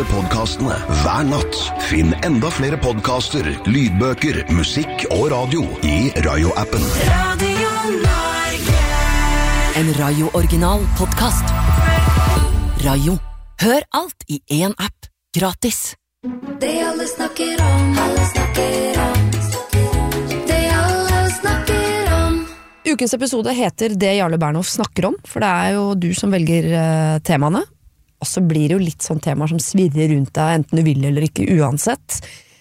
beste podcastene hver natt. Finn enda flere podcaster, lydbøker, musikk og radio i Rayo-appen. Radio Norge. En Rayo-original podcast. Rayo. Hør alt i en app. Gratis. Det alle snakker om, alle snakker om. Det alle snakker om. Ukens episode heter Det Jarle Bernhoft snakker om, for det jo du som velger temaene. Og så blir det jo litt sånn temaer som svirrer rundt deg, enten du vil eller ikke, uansett.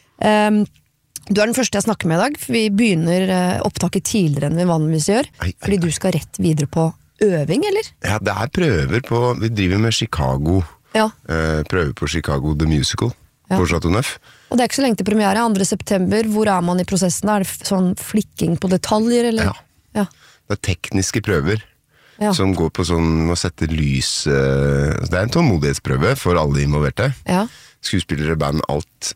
Du den første jeg snakker med i dag, for vi begynner opptaket tidligere enn vi vanligvis gjør, fordi du skal rett videre på øving, eller? Ja, det prøver på, vi driver med Chicago, prøver på Chicago The Musical. På Chateau Neuf. Og det ikke så lenge til premiere, 2. september. Hvor man i prosessen? Det sånn flikking på detaljer, eller? Ja. Det tekniske prøver som går på sånn å sette lys. Det en tålmodighetsprøve for alle involverte. Skuespillere, band, alt.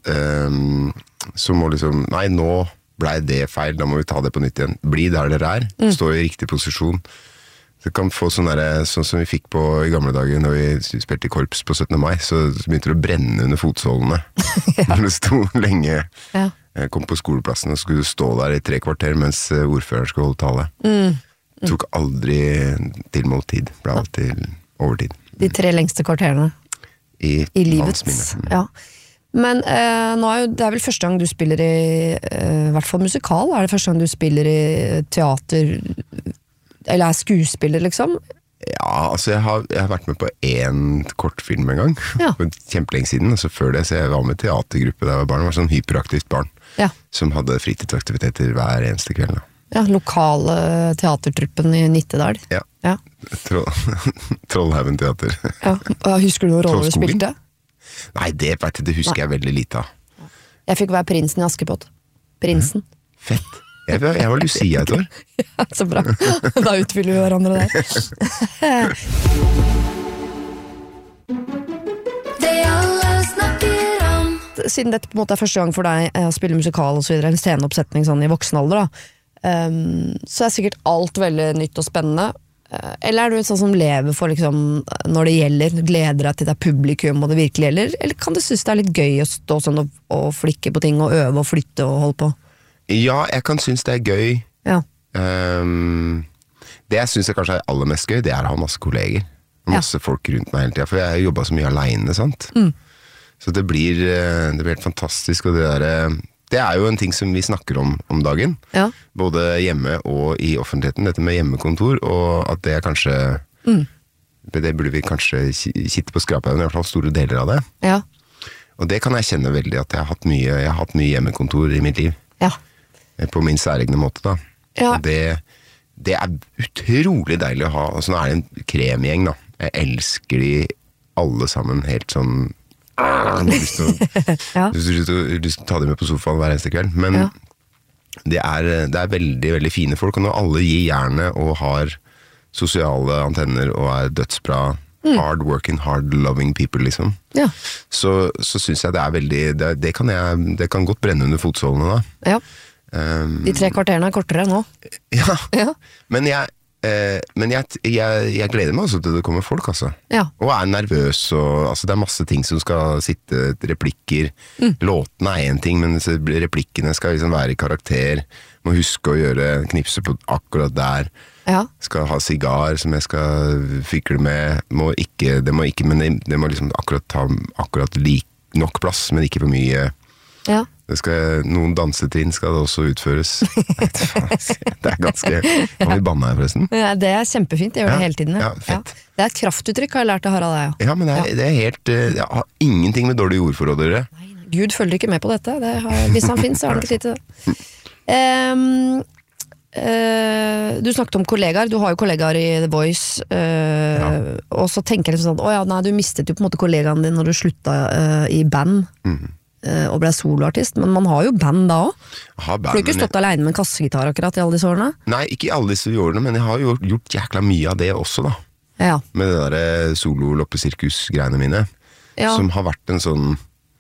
Så må liksom, nei, nå ble det feil, da må vi ta det på nytt igjen. Bli der dere stå i riktig posisjon. Det kan få sånn som vi fikk på i gamle dager når vi spilte i korps på 17. mai, så begynte det å brenne under fotsålene. Det sto lenge. Jeg kom på skoleplassen og skulle stå der i 3 kvarter mens ordføreren skulle holde tale. Det tok aldri tilmålt tid, ble alltid overtid. De 3 lengste kvarterene i livets. Ja. Men nå det vel første gang du spiller i hvert fall musikal, det første gang du spiller i teater, eller skuespiller, liksom? Ja, altså jeg har vært med på en kortfilm en gang, for kjempelenge siden, og så før det, så jeg var med i teatergruppe da jeg var barn, jeg var sånn hyperaktivt barn, som hadde fritidsaktiviteter hver eneste kveld. Ja, lokale teatertruppen i Nittedal. Ja. Trollhaugen teater. Husker du noen roller du spilte? Nei, det husker jeg veldig lite av. Jeg fikk være prinsen i Askepott. Prinsen. Fett. Jeg var Lucia et år. Ja, så bra. Da utfyller vi hverandre der. Det alle snakker om. Siden dette på en måte første gang for deg å spille musikal og så videre, en sceneoppsetning sånn i voksen alder da, så sikkert alt veldig nytt og spennende. Eller du sånn som lever for liksom, når det gjelder, gleder deg til det publikum og det virkelig gjelder, eller kan du synes det litt gøy å stå sånn og flikke på ting og øve og flytte og holde på? Ja, jeg kan synes det gøy. Ja. Det jeg synes kanskje aller mest gøy, det å ha masse kolleger. Masse folk rundt meg hele tiden, for jeg har jobbet så mye alene, sant? Så det blir helt fantastisk, og det jo en ting som vi snakker om dagen. Både hjemme og i offentligheten, dette med hjemmekontor, og at det kanskje, det burde vi kanskje kitte på skrapet, i hvert fall store deler av det. Ja. Og det kan jeg kjenne veldig, at jeg har hatt mye hjemmekontor i mitt liv. Ja. På min særegne måte da. Det utrolig deilig å ha, og sånn det en kremgjeng da. Jeg elsker de alle sammen helt sånn du har lyst til å ta dem med på sofaen hver eneste kveld, men det veldig, veldig fine folk, og når alle gir jernet og har sosiale antenner og dødsbra hard working, hard loving people liksom, så synes jeg det veldig, det kan godt brenne under fotsålene da. De 3 kvarterene kortere nå. Ja. Men jeg gleder meg også til det kommer folk, altså. Og nervøs, og altså, det masse ting som skal sitte, replikker. Låtene en ting, men replikkene skal liksom være i karakter. Må huske å knipse på akkurat der. Skal ha sigar som jeg skal fikle med. Det må liksom ta akkurat nok plass, men ikke for mye. Noen dansetrinn skal det også utføres. Det ganske Har vi bannet her forresten? Det kjempefint, jeg gjør det hele tiden. Fett. Det et kraftuttrykk, har jeg lært av Harald deg. Ja, men det helt jeg har ingenting med dårlig ordforråd å gjøre. Nei, Gud følger ikke med på dette. Hvis han finnes, så har han ikke tid til det. Du snakket om kollegaer. Du har jo kollegaer i The Voice, og så tenker jeg liksom sånn, du mistet jo på en måte kollegaen din når du slutta i band og ble soloartist, men man har jo band da også. For du har ikke stått alene med en kassegitar akkurat i alle disse årene? Nei, ikke i alle disse årene, men jeg har gjort jækla mye av det også da. Med det der solo-loppesirkus-greiene mine, som har vært en sånn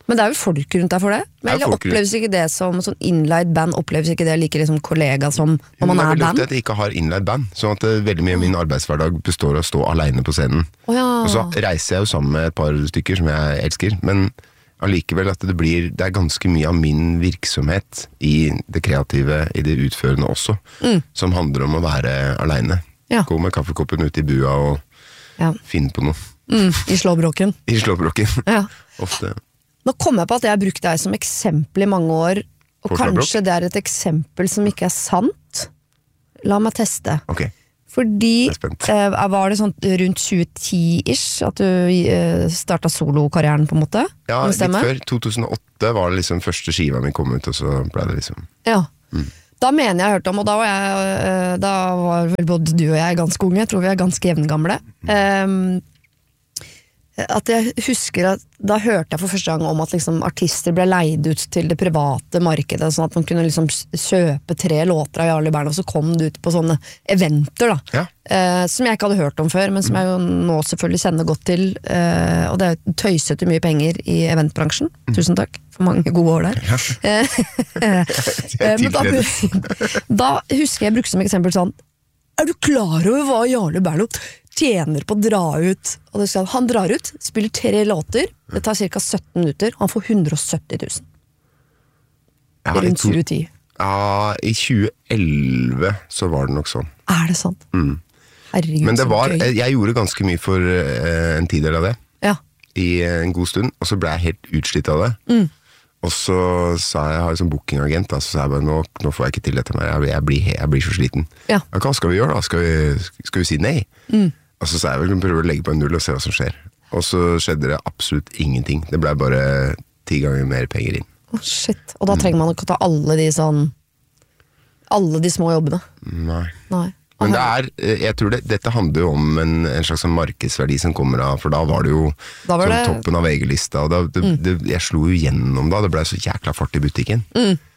Men det jo folk rundt deg for det? Men eller oppleves ikke det som sånn innleid band, oppleves ikke det like liksom kollega som når man band? Det veldig band? ofte at jeg ikke har innleid band, sånn at veldig mye av min arbeidshverdag består av å stå alene på scenen. Og så reiser jeg jo sammen med et par stykker som jeg elsker, men allikevel at det ganske mye av min virksomhet i det kreative, i det utførende også, som handler om å være alene. Gå med kaffekoppen ut i bua og finne på noe. I slåbråken. I slåbråken, ofte. Nå kom jeg på at jeg har brukt deg som eksempel i mange år, og kanskje det et eksempel som ikke sant. La meg teste. Ok. Fordi var det sånn rundt 2010-ish at du startet solokarrieren på en måte? Ja, litt før. 2008 var det liksom første skiva min kom ut, og så ble det liksom... Ja. Da mener jeg hørt om, og da var vel både du og jeg ganske unge, jeg tror vi ganske jevngamle. At jeg husker at da hørte jeg for første gang om at liksom artister ble leid ut til det private markedet, sånn at man kunne liksom kjøpe 3 låter av Jarle Bernhoft, og så kom det ut på sånne eventer da, som jeg ikke hadde hørt om før, men som jeg jo nå selvfølgelig kjenner godt til, og det tøysete mye penger i eventbransjen. Tusen takk for mange gode år der. Men da husker jeg brukte som eksempel sånn, du klar over hva Jarle Bernhoft tjener på å dra ut, og det skal, han drar ut, spiller 3 låter, det tar cirka 17 minutter, og han får 170 000. Rundt 2010. Ja, i 2011 så var det nok sånn. Det sant? Herregud, men det var, jeg gjorde ganske mye for en tidel av det, i en god stund, og så ble jeg helt utslitt av det. Og så sa jeg har en sånn bookingagent, så sa jeg bare, nå får jeg ikke til dette mer, jeg blir så sliten. Hva skal vi gjøre da? Skal vi si nei? Og så sa jeg vel, prøve å legge på en 0 og se hva som skjer. Og så skjedde det absolutt ingenting. Det ble bare 10 ganger mer penger inn. Shit, og da trenger man ikke å ta alle de små jobbene. Nei. Men jeg tror dette handler jo om en slags markedsverdi som kommer av, for da var det jo toppen av VG-lista, og jeg slo jo gjennom da, det ble så jækla fart i butikken.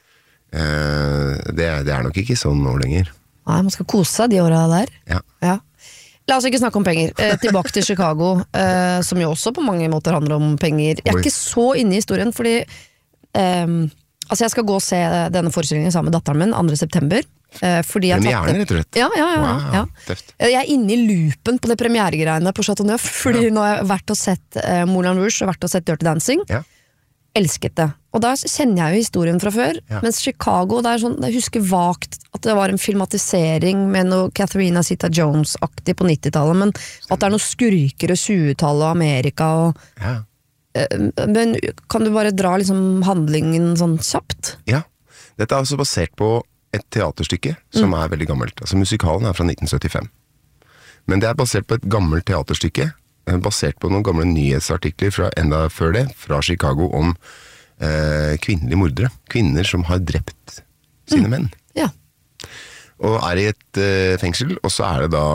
Det nok ikke sånn nå lenger. Nei, man skal kose seg de årene der. Ja. La oss ikke snakke om penger. Tilbake til Chicago, som jo også på mange måter handler om penger. Jeg ikke så inne i historien, fordi altså jeg skal gå og se denne forestillingen sammen med datteren min 2. september. Fordi jeg premieren, rett og slett? Ja. Jeg inne i loopen på det premieregreiene på Chateau Neuf, fordi nå har jeg vært og sett Moulin Rouge og vært og sett Dirty Dancing. Elsket det. Og da kjenner jeg jo historien fra før, mens Chicago, det sånn, jeg husker vagt at det var en filmatisering med noe Catherine Zeta-Jones-aktig på 90-tallet, men at det noe skurker og 20-tallet og Amerika og... Men kan du bare dra liksom handlingen sånn kjapt? Ja, dette altså basert på et teaterstykke som veldig gammelt. Altså musikalen fra 1975. Men det basert på et gammelt teaterstykke, basert på noen gamle nyhetsartikler fra enda før det, fra Chicago, om kvinnelige mordere. Kvinner som har drept sine menn. Og i et fengsel, og så det da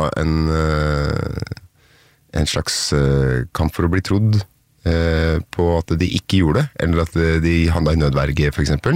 en slags kamp for å bli trodd på at de ikke gjorde det, eller at de handlet i nødverge, for eksempel.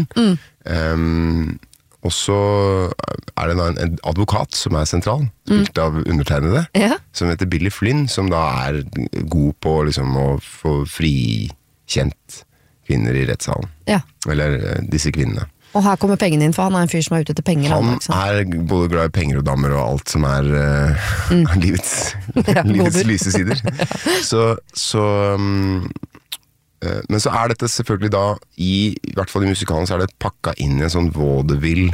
Og så det da en advokat som sentral, spilt av undertegnede, som heter Billy Flynn, som da god på liksom, å få frikjent kvinner i rettssalen. Eller disse kvinnene. Og her kommer pengene inn, for han en fyr som ute etter penger. Han både glad i penger og damer og alt som livets lyse sider. Men så dette selvfølgelig da, i hvert fall i musikalen, så det pakket inn i en sånn vaudeville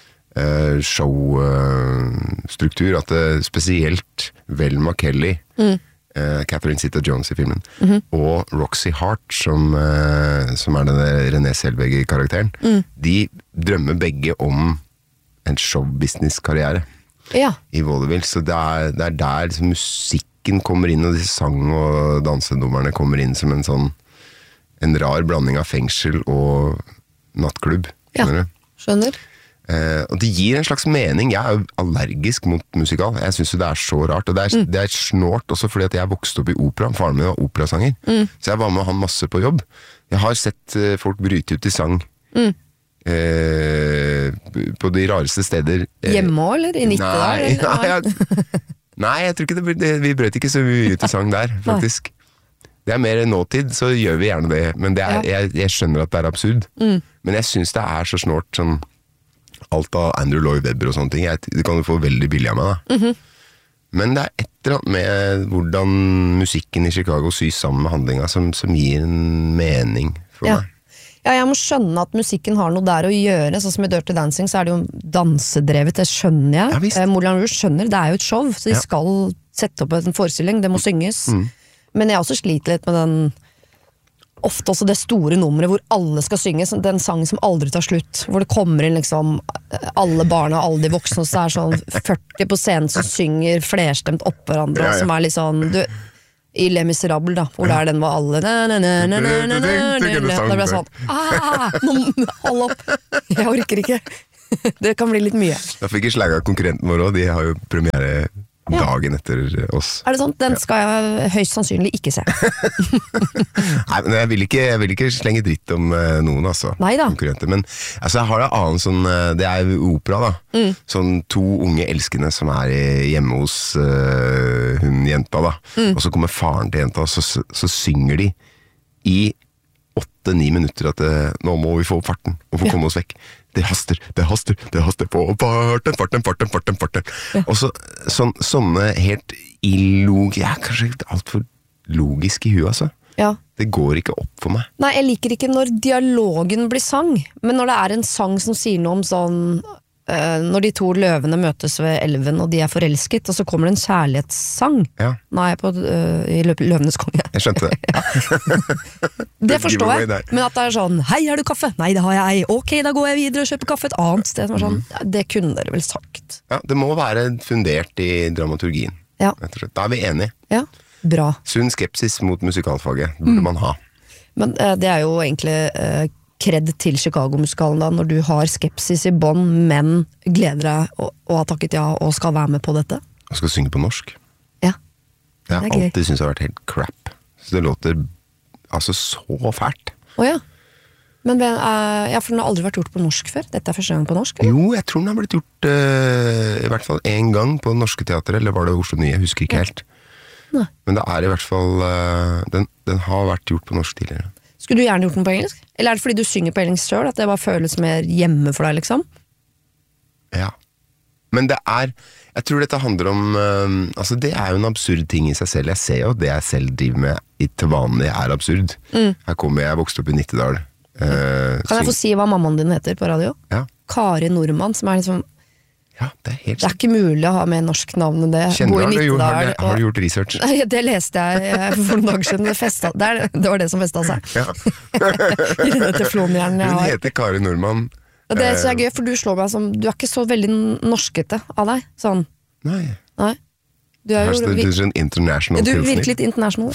showstruktur, at det spesielt Velma Kelly, Catherine Zeta-Jones i filmen, og Roxy Hart, som denne René Zellweger-karakteren, de drømmer begge om en showbusiness-karriere i vaudeville, så det der liksom, musikken kommer inn, og de sang- og dansedommerne kommer inn som en rar blanding av fengsel og nattklubb, skjønner du? Skjønner. Og det gir en slags mening. Jeg jo allergisk mot musikal. Jeg synes jo det så rart, og det snålt også fordi at jeg vokste opp i opera. Faren min var operasanger, så jeg var med han masse på jobb. Jeg har sett folk bryte ut i sang på de rareste steder. Hjemme eller i 90 Nei, jeg tror ikke vi brøt ikke så mye ut i sang der, faktisk. det mer nåtid, så gjør vi gjerne det. Men det jeg skjønner at det absurd. Men jeg synes det så snålt sånn alt av Andrew Lloyd Webber og sånne ting. Det kan du få veldig billig av meg da. Men det et eller annet med hvordan musikken i Chicago sys sammen med handlinga som gir en mening for meg. Ja, jeg må skjønne at musikken har noe der å gjøre. Sånn som i Dirty Dancing så det jo dansedrevet, det skjønner jeg. Moulin Rouge skjønner, det jo et show, så de skal sette opp en forestilling, det må synges. Men jeg også sliter litt med den ofte også det store nummeret hvor alle skal synge, den sangen som aldri tar slutt, hvor det kommer inn liksom alle barna, alle de voksne, og så sånn 40 på scenen som synger flerstemt opp hverandre, som litt sånn i Les Miserables da, hvor det den var alle da ble jeg sånn hold opp, jeg orker ikke det kan bli litt mye. Da fikk jeg slag av konkurrenten vår også, de har jo premiere dagen etter oss. Det sånn? Den skal jeg høyst sannsynlig ikke se. Nei, men jeg vil ikke slenge dritt om noen, altså. Neida. Konkurrenter. Men altså, jeg har en annen sånn, det opera da. Sånn 2 unge elskende som hjemme hos hun jenta da. Og så kommer faren til jenta, og så synger de i 8-9 minutter at nå må vi få opp farten, og få komme oss vekk. Det haster på farten. Og så sånne helt kanskje alt for logisk i huet, altså. Det går ikke opp for meg. Nei, jeg liker ikke når dialogen blir sang, men når det en sang som sier noe om sånn når de 2 løvene møtes ved elven og de forelsket, og så kommer det en kjærlighetssang. Nå jeg på i Løvenes konge. Jeg skjønte det. Det forstår jeg, men at det sånn hei, har du kaffe? Nei, det har jeg. Ok, da går jeg videre og kjøper kaffe et annet sted. Sånn, det kunne dere vel sagt. Ja, det må være fundert i dramaturgien. Da vi enige. Ja, bra. Sunn skepsis mot musikalfaget burde man ha. Men det jo egentlig kred til Chicago-musikalen da, når du har skepsis i bånd, men gleder deg og har takket ja og skal være med på dette? Og skal synge på norsk. Ja. Det har alltid syntes har vært helt crap. Så det låter altså så fælt. Åja. Men for den har aldri vært gjort på norsk før? Dette første gang på norsk, eller? Jo, jeg tror den har blitt gjort i hvert fall en gang på Norske Teater, eller var det Oslo Nye? Jeg husker ikke helt. Nei. Men det i hvert fall den har vært gjort på norsk tidligere. Skulle du gjerne gjort den på engelsk? Eller det fordi du synger på engelsk selv, at det bare føles mer hjemme for deg, liksom? Ja. Men det jeg tror dette handler om altså det jo en absurd ting i seg selv. Jeg ser jo at det jeg selv driver med til vanlig absurd. Her kommer jeg vokste opp i Nittedal. Kan jeg få si hva mammaen din heter på radio? Ja. Kari Nordmann, som liksom ja, det helt det ikke mulig å ha med norsk navn enn det. Kjenner du har du gjort research? Nei, det leste jeg for noen dager siden. Det var det som festet seg. Ja. I dette flonhjernen jeg har. Hun heter Kari Nordmann. Det så gøy, for du slår meg som du ikke så veldig norskete av deg. Sånn. Nei. Du jo sånn international du virker litt international.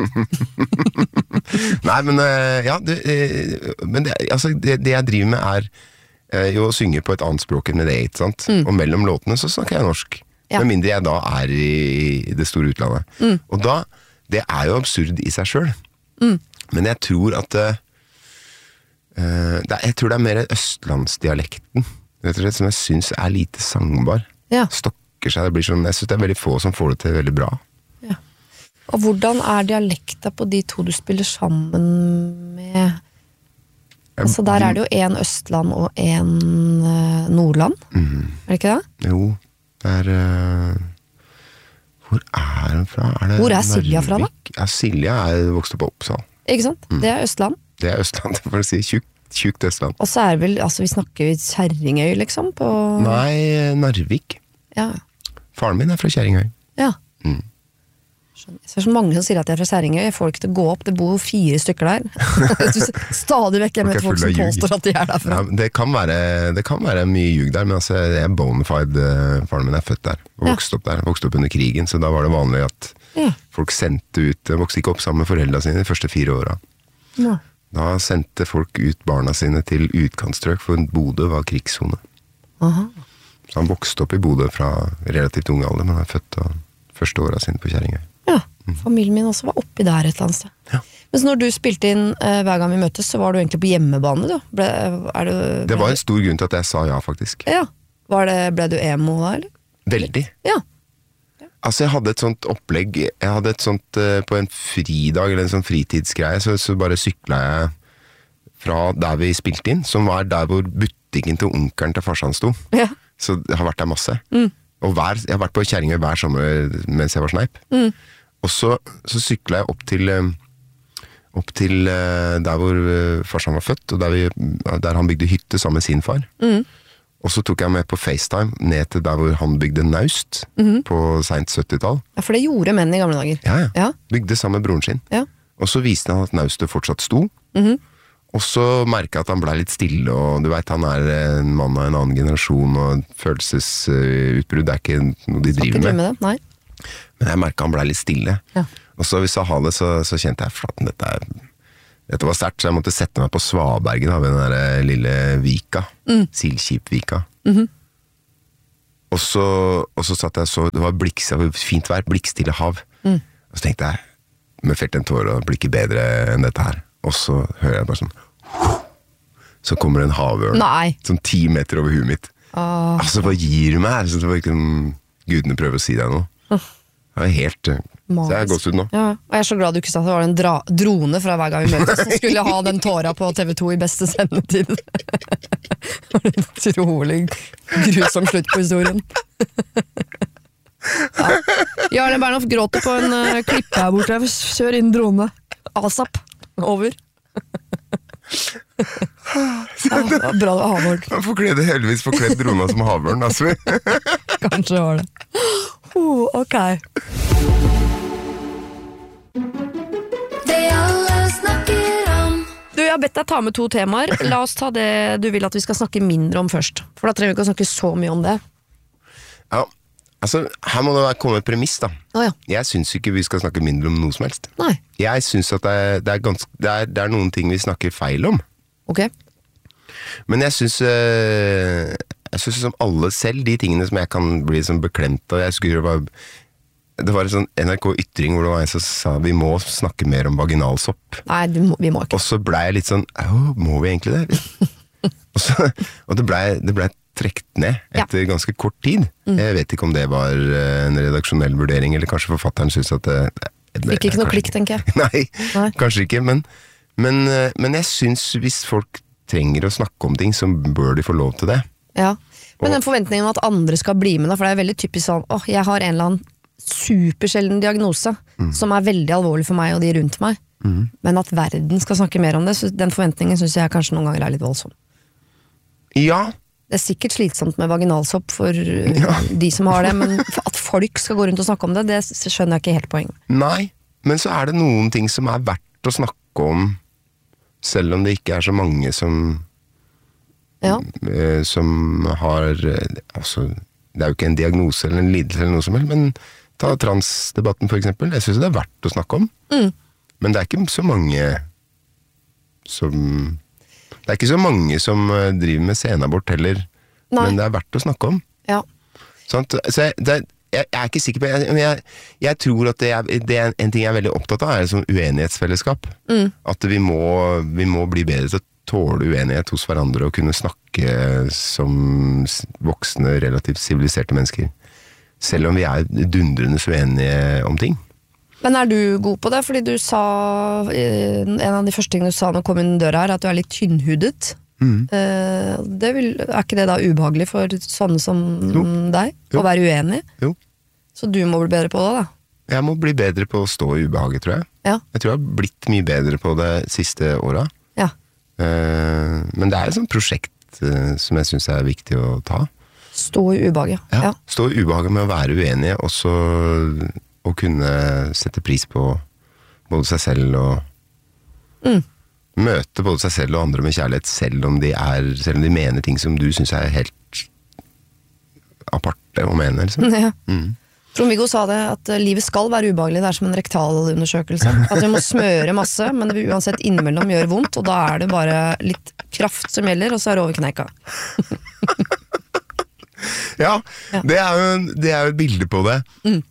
Nei, men ja men det jeg driver med jo å synge på et annet språk enn det ikke sant? Og mellom låtene så snakker jeg norsk. Med mindre jeg da i det store utlandet. Og da, det jo absurd i seg selv. Men jeg tror at jeg tror det mer østlandsdialekten, rett og slett, som jeg synes lite sangbar. Stokker seg, det blir sånn, jeg synes det veldig få som får det til veldig bra. Og hvordan dialekta på de 2 du spiller sammen med? Altså der det jo en Østland og en Nordland, det ikke det? Jo, det hvor den fra? Hvor Silja fra da? Ja, Silja vokst opp på Oppsal. Ikke sant? Det Østland. Det Østland, for å si tjukt Østland. Og så det vel, altså vi snakker Kjerringøy liksom på... Nei, Narvik. Ja. Faren min fra Kjerringøy. Ja. Det så mange som sier at jeg fra Kjerringøy. Jeg får ikke til å gå opp, det bor 4 stykker der. Stadig vekk jeg møter folk som påstår at de derfra. Ja, det kan være mye ljug der, men altså, jeg bonafide, faren min født der, og vokste opp der, vokste opp under krigen, så da var det vanlig at folk sendte ut, vokste ikke opp sammen med foreldrene sine de første 4 årene. Da sendte folk ut barna sine til utkantstrøk, for Bodø var krigszone. Så han vokste opp i Bodø fra relativt unge alder, men han født av første årene sine på Kjerringøy. Ja, familien min også var oppi der et eller annet sted. Ja. Men når du spilte inn hver gang vi møtes, så var du egentlig på hjemmebane, du? Det var en stor grunn til at jeg sa ja, faktisk. Ja. Ble du emo da, eller? Veldig. Ja. Altså jeg hadde et sånt opplegg, på en fridag eller en sånn fritidsgreie, så bare syklet jeg fra der vi spilte inn, som var der hvor butikken til onkelen til farsan sto. Ja. Så jeg har vært der masse. Og jeg har vært på Kjerringøy hver sommer mens jeg var sneip. Og så syklet jeg opp til der hvor farsan var født, og der han bygde hytte sammen med sin far. Og så tok jeg med på FaceTime ned til der hvor han bygde naust på sent 70-tall. Ja, for det gjorde menn i gamle dager. Ja. Bygde sammen med broren sin. Ja. Og så viste han at naustet fortsatt sto. Og så merket jeg at han ble litt stille, og du vet, han en mann av en annen generasjon, og følelsesutbrudd, det ikke noe de driver med. Nei. Men jeg merket han ble litt stille. Ja. Og så hvis jeg ha det, så kjente jeg flaten, dette var sterkt, så jeg måtte sette meg på Svabergen ved den der lille vika, Silkipvika. Og så satt jeg så, det var fint vær, blikkstille hav. Og så tenkte jeg, med felt en tår, og blir ikke bedre enn dette her. Og så hører jeg bare sånn, så kommer en havørn, sånn 10 meter over huet mitt. Altså, hva gir du meg? Så det var ikke gudene prøver å si deg noe. Det var helt... Så jeg har gått ut nå. Ja, og jeg er så glad du ikke sa at det var en drone fra hver gang vi møtes som skulle ha den tåra på TV 2 i beste sendetid. Det var en utrolig grusom slutt på historien. Ja. Jarle Bernhoft gråter på en klippe her borte. Kjør inn drone. ASAP. Over. Ja, bra det var havørn. Man får heldigvis forkledd drona som havørn, altså. Kanskje var det. Ok. Du, jeg har bedt deg ta med 2 temaer. La oss ta det du vil at vi skal snakke mindre om først. For da trenger vi ikke å snakke så mye om det. Ja, altså, her må det komme et premiss da. Ja. Jeg synes ikke vi skal snakke mindre om noe som helst. Nei. Jeg synes at det er noen ting vi snakker feil om. Ok. Men jeg synes som alle selv, de tingene som jeg kan bli sånn beklemt av, det var en sånn NRK-ytring hvor det var en som sa vi må snakke mer om vaginalsopp. Nei, vi må ikke. Og så ble jeg litt sånn, må vi egentlig det? og det ble trekt ned etter ganske kort tid. Jeg vet ikke om det var en redaksjonell vurdering, eller kanskje forfatteren synes at det ikke noe klikk, tenker jeg. Nei, kanskje ikke, men jeg synes hvis folk trenger å snakke om ting, så bør de få lov til det. Ja, men den forventningen om at andre skal bli med da, for det veldig typisk sånn, jeg har en eller annen supersjelden diagnose som veldig alvorlig for meg og de rundt meg, men at verden skal snakke mer om det, så den forventningen synes jeg kanskje noen ganger litt voldsom. Ja. Det sikkert slitsomt med vaginalsopp for de som har det, men at folk skal gå rundt og snakke om det skjønner jeg ikke helt poeng. Nei, men så det noen ting som verdt å snakke om, selv om det ikke så mange som har altså, det jo ikke en diagnose eller en lidelse eller noe som helst, men ta transdebatten for eksempel, jeg synes det verdt å snakke om, men det ikke så mange som driver med senabort heller. Nei. Men det verdt å snakke om. Ja. Sånn, så jeg ikke sikker på, men jeg tror at det en ting jeg veldig opptatt av, sånn uenighetsfellesskap. At vi må bli bedre til å tåle uenighet hos hverandre og kunne snakke som voksne, relativt siviliserte mennesker. Selv om vi dundrende uenige om ting. Men du god på det? Fordi du sa, en av de første tingene du sa når du kom inn døra her, at du litt tynnhudet. Ikke det da ubehagelig for sånne som deg? Å være uenig? Jo. Så du må bli bedre på det da? Jeg må bli bedre på å stå i ubehaget, tror jeg. Ja. Jeg tror jeg har blitt mye bedre på det siste året. Ja. Men det et sånt prosjekt som jeg synes viktig å ta. Stå i ubehaget. Ja, stå i ubehaget med å være uenige, og så å kunne sette pris på både seg selv og møte både seg selv og andre med kjærlighet, selv om de mener ting som du synes helt aparte å mene, liksom. Ja. Trond-Viggo sa det, at livet skal være ubehagelig, det som en rektalundersøkelse. At vi må smøre masse, men det uansett innimellom gjør vondt, og da det bare litt kraft som gjelder, og så det over kneika. Ja, det jo et bilde på det.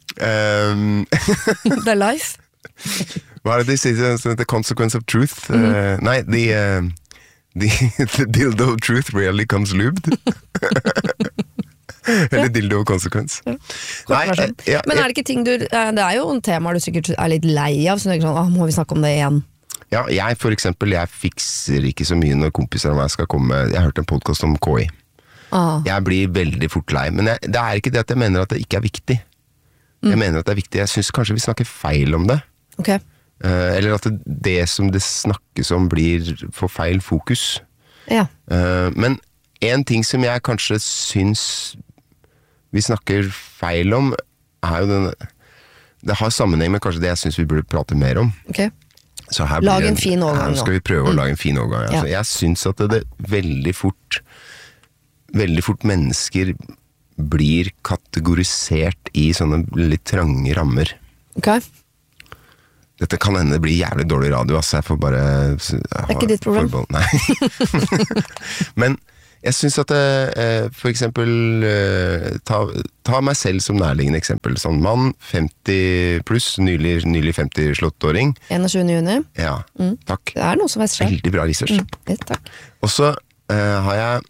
Det life. Hva det de sier? The consequence of truth? Nei, the dildo of truth rarely comes lubed. Eller dildo og konsekvens. Men er det ikke ting det jo en tema du sikkert litt lei av, så du tenker sånn, må vi snakke om det igjen? Ja, jeg for eksempel, jeg fikser ikke så mye når kompiser av meg skal komme. Jeg hørte en podcast om KI. Jeg blir veldig fort lei, men det ikke det at jeg mener at det ikke viktig. Jeg mener at det viktig. Jeg synes kanskje vi snakker feil om det. Okay. Eller at det som det snakkes om blir for feil fokus. Ja. Men en ting som jeg kanskje synes vi snakker feil om, jo det har sammenheng med kanskje det jeg synes vi burde prate mer om. Ok. Så her lag en fin overgang nå. Her skal vi prøve å lage en fin overgang. Altså. Jeg synes at det veldig fort mennesker blir kategorisert i sånne litt trange rammer. Ok. Dette kan hende det blir jævlig dårlig radio, altså jeg får bare... Det ikke ditt problem. Nei. Men jeg synes at for eksempel ta meg selv som nærliggende eksempel. Sånn mann, 50 pluss, nylig 50-slåttåring. 21. juni. Ja, takk. Det noe som skjer. Veldig bra research. Takk. Og så har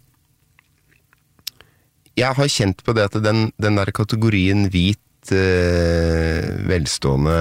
jeg har kjent på det at den der kategorien hvit, velstående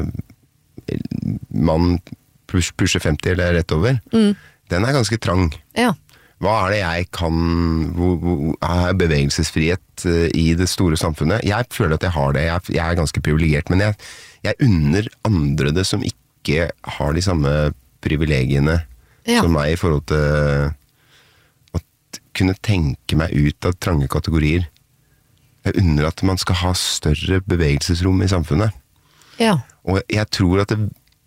mann pusher 50 eller rett over, den ganske trang. Ja. Hva det jeg kan, har bevegelsesfrihet i det store samfunnet? Jeg føler at jeg har det, jeg ganske privilegert, men jeg unner andre det som ikke har de samme privilegiene som meg i forhold til å kunne tenke meg ut av trange kategorier. Jeg unner at man skal ha større bevegelsesrom i samfunnet. Ja. Og jeg tror at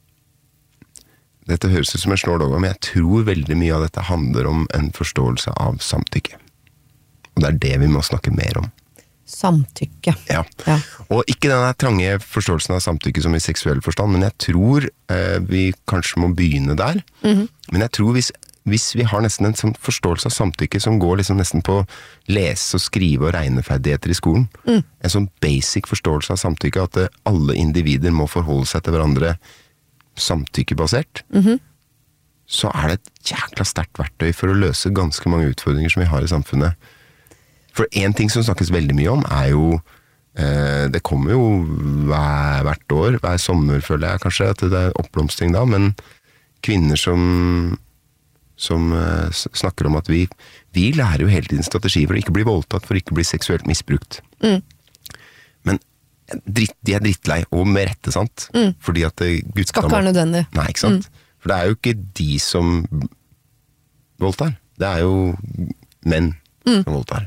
dette høres ut som en snål over, men jeg tror veldig mye av dette handler om en forståelse av samtykke. Og det det vi må snakke mer om. Samtykke. Ja. Og ikke denne trange forståelsen av samtykke som i seksuell forstand, men jeg tror vi kanskje må begynne der. Men jeg tror hvis vi har nesten en sånn forståelse av samtykke som går liksom nesten på lese- og skrive- og regneferdigheter i skolen, en sånn basic forståelse av samtykke, at alle individer må forholde seg til hverandre samtykkebasert, så det et jækla sterkt verktøy for å løse ganske mange utfordringer som vi har i samfunnet. For en ting som snakkes veldig mye om jo, det kommer jo hvert år, hver sommer føler jeg kanskje, at det oppblomstring da, men kvinner som snakker om at vi lærer jo hele tiden strategi for å ikke bli voldtatt, for å ikke bli seksuelt misbrukt. Men de drittlei, og med rette, sant? Fordi at Guds skal ikke være nødvendig. Nei, ikke sant? For det jo ikke de som voldtar. Det jo menn som voldtar.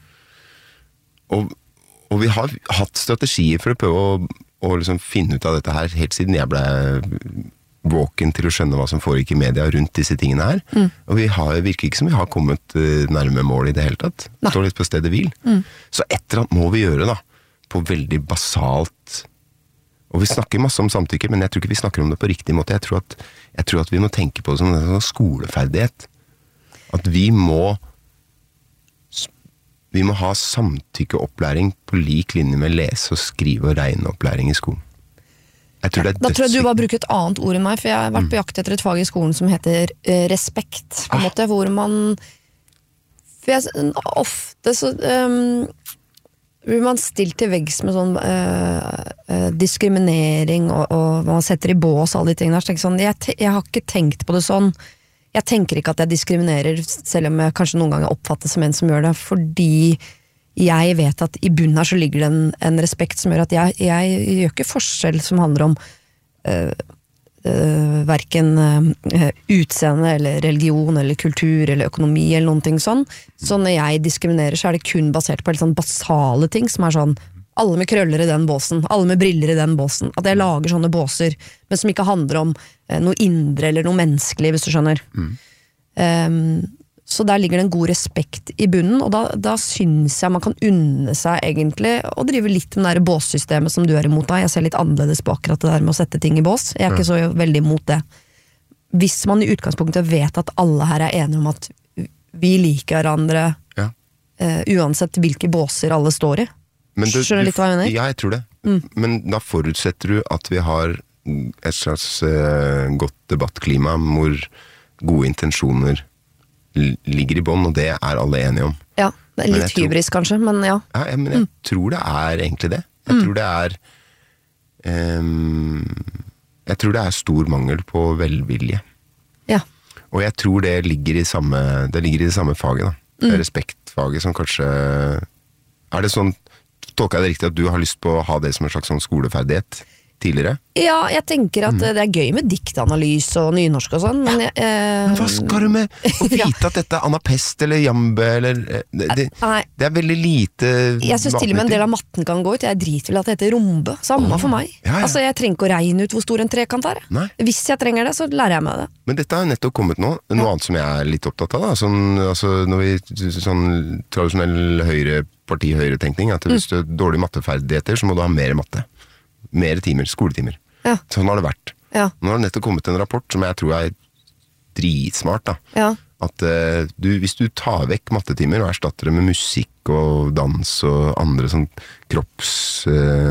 Og vi har hatt strategier for å prøve å liksom finne ut av dette her, helt siden jeg ble våken til å skjønne hva som foregikk i media rundt disse tingene her. Og virker ikke som vi har kommet nærme mål i det hele tatt. Står litt på stedet hvil. Så et eller annet må vi gjøre da, på veldig basalt, og vi snakker masse om samtykke, men jeg tror ikke vi snakker om det på riktig måte. Jeg tror at vi må tenke på det som en skoleferdighet. At vi må ha samtykkeopplæring på lik linje med lese- og skrive- og regneopplæring i skolen. Da tror jeg du bare bruker et annet ord enn meg, for jeg har vært på jakt etter et fag i skolen som heter respekt, på en måte, hvor man ofte så blir man stilt til veggs med sånn diskriminering og man setter i bås alle de tingene der, så sånn, jeg har ikke tenkt på det sånn. Jeg tenker ikke at jeg diskriminerer, selv om jeg kanskje noen ganger oppfattes som en som gjør det, fordi jeg vet at i bunnen her så ligger det en respekt som gjør at jeg gjør ikke forskjell som handler om hverken utseende eller religion eller kultur eller økonomi eller noen ting sånn. Så når jeg diskriminerer så det kun basert på helt sånn basale ting som sånn, alle med krøller i den båsen, alle med briller i den båsen, at jeg lager sånne båser, men som ikke handler om noe indre eller noe menneskelig, hvis du skjønner. Så der ligger det en god respekt i bunnen, og da synes jeg man kan unne seg egentlig å drive litt med det båssystemet som du imot da. Jeg ser litt annerledes på akkurat det der med å sette ting i bås. Jeg ikke så veldig imot det. Hvis man i utgangspunktet vet at alle her enige om at vi liker hverandre, uansett hvilke båser alle står i. Skjønner du litt hva jeg mener? Ja, jeg tror det. Men da forutsetter du at vi har et slags godt debattklima hvor gode intensjoner ligger i bånd, og det alle enige om. Ja. Det litt hybris kanskje, men ja. Ja, men jeg tror det egentlig det. Jeg tror det jeg tror det stor mangel på velvilje. Ja. Og jeg tror det ligger i det samme faget da. Det respektfaget som kanskje... det sånn, tolker jeg det riktig at du har lyst på å ha det som en slags sånn skoleferdighet tidligere? Ja, jeg tenker at det gøy med diktanalyse og nynorsk og sånn, men men hva skal du med å vite at dette Anna Pest eller Jambe eller det veldig lite jeg synes til og med en del av matten kan gå ut. Jeg driter vel at det heter rombe, samme for meg. Altså jeg trenger ikke å regne ut hvor stor en trekant Hvis jeg trenger det, så lærer jeg meg det. Men dette har nettopp kommet nå. Noe annet som jeg litt opptatt av da. Når vi sånn tradisjonell høyretenkning, at hvis du har dårlige matteferdigheter, så må du ha mer matte. Mer timer, skoletimer. Sånn har det vært. Nå har det nettopp kommet en rapport som jeg tror dritsmart da. At hvis du tar vekk mattetimer og erstatter det med musikk og dans og andre sånn kropps